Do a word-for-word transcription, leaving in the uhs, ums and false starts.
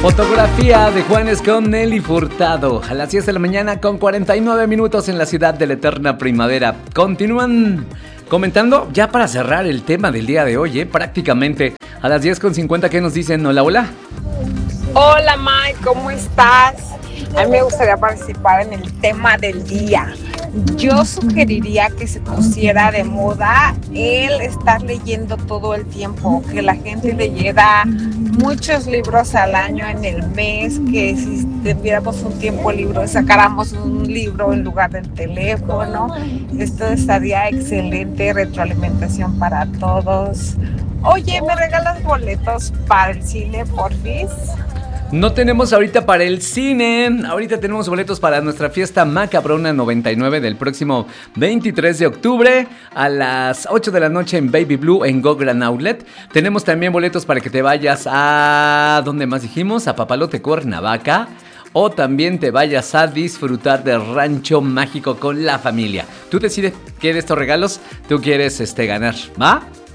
Fotografía de Juanes con Nelly Furtado. A las diez de la mañana con cuarenta y nueve minutos en la ciudad de la eterna primavera. Continúan comentando ya para cerrar el tema del día de hoy, ¿eh? Prácticamente a las diez con cincuenta. ¿Qué nos dicen? Hola, hola. Hola Mike, ¿cómo estás? A mí me gustaría participar en el tema del día. Yo sugeriría que se pusiera de moda el estar leyendo todo el tiempo, que la gente leyera muchos libros al año en el mes, que si tuviéramos un tiempo libre sacáramos un libro en lugar del teléfono. Esto estaría excelente, retroalimentación para todos. Oye, ¿me regalas boletos para el cine, porfis? No tenemos ahorita para el cine. Ahorita tenemos boletos para nuestra fiesta Macabrona noventa y nueve del próximo veintitrés de octubre a las ocho de la noche en Baby Blue en Go Gran Outlet. Tenemos también boletos para que te vayas a... ¿dónde más dijimos? A Papalote Cuernavaca. O también te vayas a disfrutar de Rancho Mágico con la familia. Tú decides qué de estos regalos tú quieres este, ganar, ¿va?